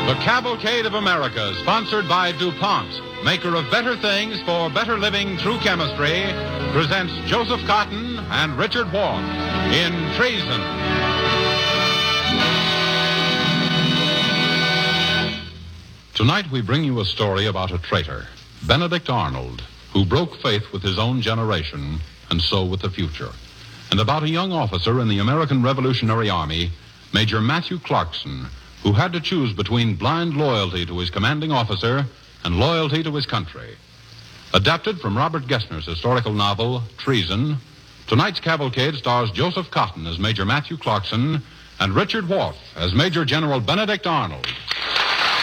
The Cavalcade of America, sponsored by DuPont, maker of better things for better living through chemistry, presents Joseph Cotton and Richard Wharf in Treason. Tonight we bring you a story about a traitor, Benedict Arnold, who broke faith with his own generation and so with the future, and about a young officer in the American Revolutionary Army, Major Matthew Clarkson, who had to choose between blind loyalty to his commanding officer and loyalty to his country. Adapted from Robert Gessner's historical novel, Treason, tonight's cavalcade stars Joseph Cotton as Major Matthew Clarkson and Richard Wharf as Major General Benedict Arnold.